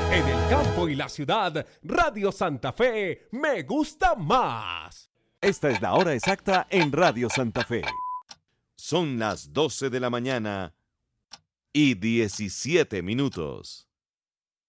En el campo y la ciudad, Radio Santa Fe me gusta más. Esta es la hora exacta en Radio Santa Fe. Son las 12 de la mañana y 17 minutos.